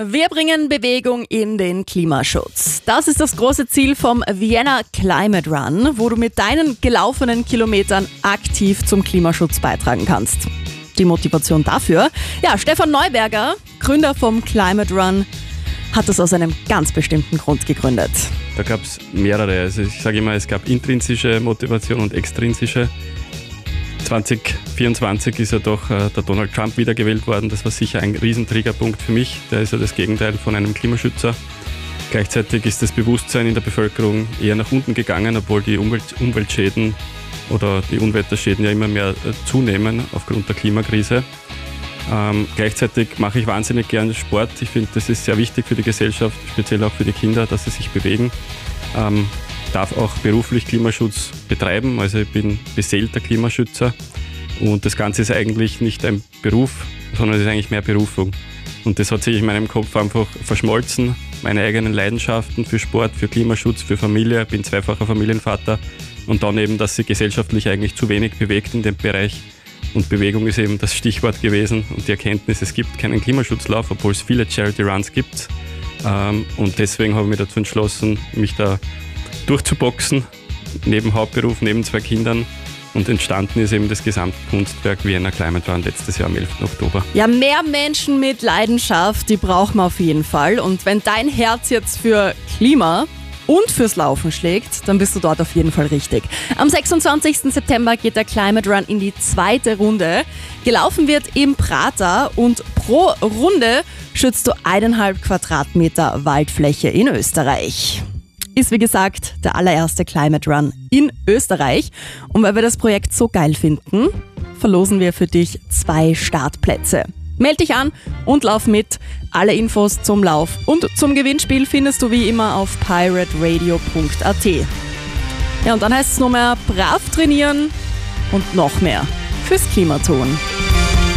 Wir bringen Bewegung in den Klimaschutz. Das ist das große Ziel vom Vienna Climate Run, wo du mit deinen gelaufenen Kilometern aktiv zum Klimaschutz beitragen kannst. Die Motivation dafür? Ja, Stefan Neuberger, Gründer vom Climate Run, hat das aus einem ganz bestimmten Grund gegründet. Da gab es mehrere. Also ich sage immer, es gab intrinsische Motivation und extrinsische. 2024 ist ja doch der Donald Trump wiedergewählt worden. Das war sicher ein Riesentriggerpunkt für mich. Der ist ja das Gegenteil von einem Klimaschützer. Gleichzeitig ist das Bewusstsein in der Bevölkerung eher nach unten gegangen, obwohl die Umweltschäden oder die Unwetterschäden ja immer mehr zunehmen aufgrund der Klimakrise. Gleichzeitig mache ich wahnsinnig gerne Sport. Ich finde, das ist sehr wichtig für die Gesellschaft, speziell auch für die Kinder, dass sie sich bewegen. Darf auch beruflich Klimaschutz betreiben, also ich bin beseelter Klimaschützer und das Ganze ist eigentlich nicht ein Beruf, sondern es ist eigentlich mehr Berufung. Und das hat sich in meinem Kopf einfach verschmolzen, meine eigenen Leidenschaften für Sport, für Klimaschutz, für Familie, ich bin zweifacher Familienvater und dann eben, dass sich gesellschaftlich eigentlich zu wenig bewegt in dem Bereich. Und Bewegung ist eben das Stichwort gewesen und die Erkenntnis, es gibt keinen Klimaschutzlauf, obwohl es viele Charity Runs gibt. Und deswegen habe ich mich dazu entschlossen, mich da durchzuboxen, neben Hauptberuf, neben 2 Kindern. Und entstanden ist eben das Gesamtkunstwerk Vienna Climate Run letztes Jahr am 11. Oktober. Ja, mehr Menschen mit Leidenschaft, die brauchen wir auf jeden Fall. Und wenn dein Herz jetzt für Klima und fürs Laufen schlägt, dann bist du dort auf jeden Fall richtig. Am 26. September geht der Climate Run in die 2. Runde. Gelaufen wird im Prater und pro Runde schützt du 1,5 Quadratmeter Waldfläche in Österreich. Ist wie gesagt der allererste Climate Run in Österreich. Und weil wir das Projekt so geil finden, verlosen wir für dich 2 Startplätze. Meld dich an und lauf mit. Alle Infos zum Lauf und zum Gewinnspiel findest du wie immer auf pirateradio.at. Ja, und dann heißt es nur mehr brav trainieren und noch mehr fürs Klima tun.